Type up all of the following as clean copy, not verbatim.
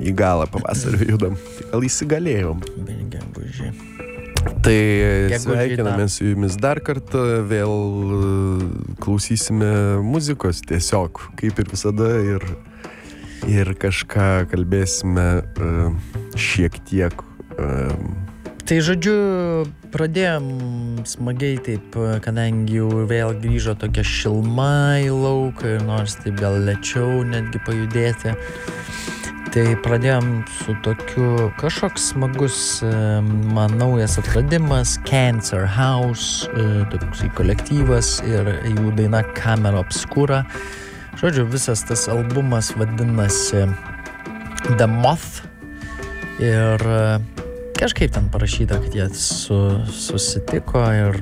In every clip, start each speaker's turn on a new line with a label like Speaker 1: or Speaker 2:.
Speaker 1: į galą pavasario judam. Gal įsigalėjom.
Speaker 2: Gegužė.
Speaker 1: Tai sveikinamės su jumis dar kartą, vėl klausysime muzikos tiesiog, kaip ir visada, ir kažką kalbėsime šiek tiek.
Speaker 2: Tai žodžiu, pradėjom smagiai taip, kadangi jau vėl grįžo tokia šilma į lauką ir nors taip gal lėčiau netgi pajudėti. Tai pradėjom su tokiu kažkoks smagus man naujas atradimas, Cancer House, toksai kolektyvas ir jų daina Camera Obscura. Žodžiu, visas tas albumas vadinasi The Moth ir kažkaip ten parašyta, kad jie susitiko ir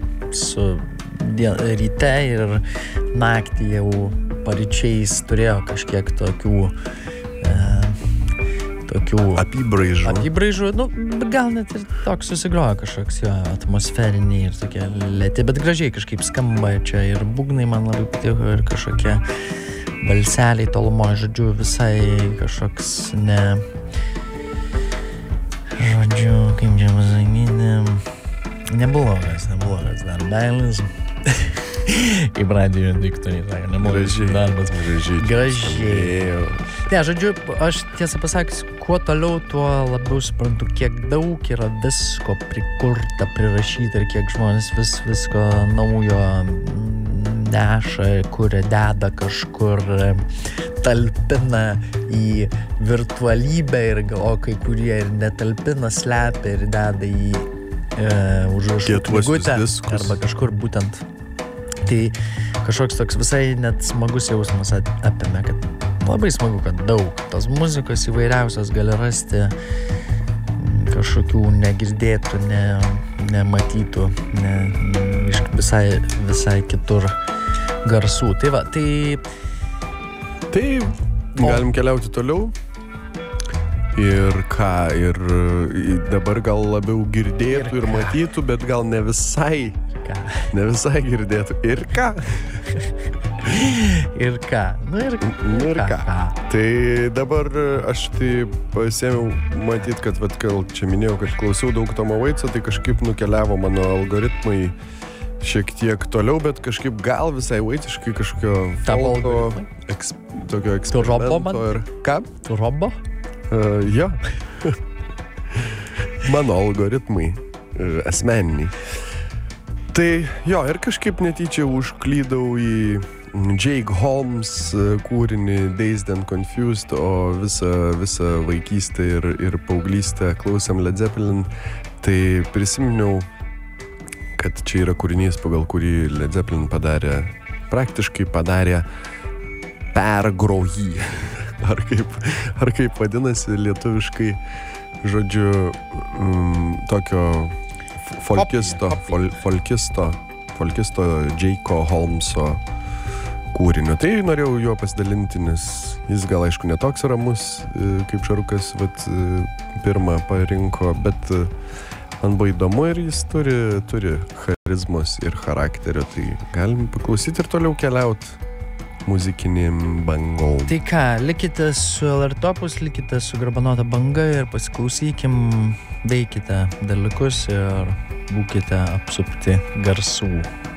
Speaker 2: ryte ir naktį jau paryčiais turėjo kažkiek tokių apibraižų, gal net ir toks susigrojo kažkoks jo atmosferiniai ir tokie lėti, bet gražiai kažkaip skamba čia ir būgnai man labai patiko ir kažkokie balseliai tolumoje, žodžiu, visai kažkoks žodžiu, kaip čia pasakyti, neblogas darbėlis. Kaip radijo diktoriai sako, neblogas darbas. Gražiai. Ne, žodžiu, aš tiesą pasakius, kuo toliau, tuo labiau suprantu, kiek daug yra visko prikurta, prirašyta ir kiek žmonės visko naujo neša, kuria deda kažkur, talpina į virtualybę, o kai kurie ir netalpina, slepia ir deda į užrašų knygutę arba kažkur būtent. Tai kažkoks toks visai net smagus jausmas apėmė, kad labai smagu, kad daug tos muzikos įvairiausios gali rasti kažkokių negirdėtų, nematytų, visai kitur garsų. Tai va, tai
Speaker 1: galim keliauti toliau. Ir ką, ir dabar gal labiau girdėtų ir matytų, bet gal ne visai girdėtų. Ir ką?
Speaker 2: Ir ką?
Speaker 1: Ir ką? Tai dabar aš tai pasėmiau matyt, kad gal čia minėjau, kad klausiau daug Tomo Waitso, tai kažkaip nukeliavo mano algoritmai šiek tiek toliau, bet kažkaip gal visai vaitiškai kažkokio folko, tokio eksperimento ir ką?
Speaker 2: Tu robo?
Speaker 1: Jo. Mano algoritmai asmeniniai. Tai jo, ir kažkaip netyčia užklydau į Jake Holmes kūrinį Dazed and Confused, o visą vaikystę ir paauglystę klausėm Led Zeppelin. Tai prisiminiau, kad čia yra kūrinys, pagal kurį Led Zeppelin praktiškai padarė pergrojį. Ar kaip vadinasi lietuviškai, žodžiu, tokio folkisto Jake'o Holmeso kūrinio. Tai norėjau juo pasidalinti, nes jis gal aišku netoks ramus, kaip Šarukas pirmą parinko, bet man buvo įdomu ir jis turi charizmos ir charakterio, tai galim paklausyti ir toliau keliauti muzikinėm bangom.
Speaker 2: Tai ką, likite su LR Opus, likite su Garbanota banga ir pasiklausykim, veikite dalykus ir būkite apsupti garsų.